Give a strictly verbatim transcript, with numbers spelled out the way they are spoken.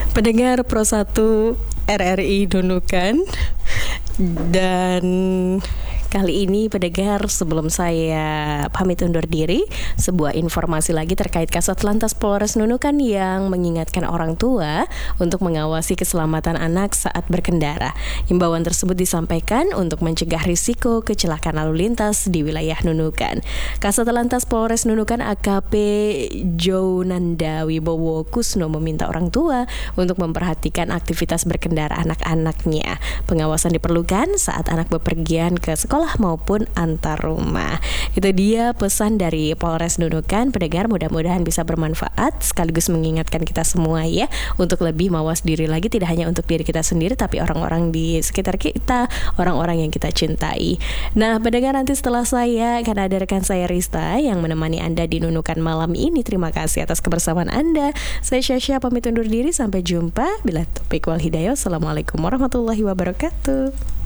Pendengar Pro satu R R I Nunukan. Dan kali ini pendengar, sebelum saya pamit undur diri, sebuah informasi lagi terkait Kasatlantas Polres Nunukan yang mengingatkan orang tua untuk mengawasi keselamatan anak saat berkendara. Himbauan tersebut disampaikan untuk mencegah risiko kecelakaan lalu lintas di wilayah Nunukan. Kasatlantas Polres Nunukan A K P Jounanda Wibowo Kusno meminta orang tua untuk memperhatikan aktivitas berkendara anak-anaknya. Pengawasan diperlukan saat anak bepergian ke sekolah maupun antar rumah. Itu dia pesan dari Polres Nunukan. Pendengar, mudah-mudahan bisa bermanfaat sekaligus mengingatkan kita semua ya untuk lebih mawas diri lagi, tidak hanya untuk diri kita sendiri tapi orang-orang di sekitar kita, orang-orang yang kita cintai. Nah, pendengar, nanti setelah saya akan ada rekan saya Rista yang menemani Anda di Nunukan malam ini. Terima kasih atas kebersamaan Anda. Saya Syasha pamit undur diri, sampai jumpa bila taufiq wal hidayah. Assalamualaikum warahmatullahi wabarakatuh.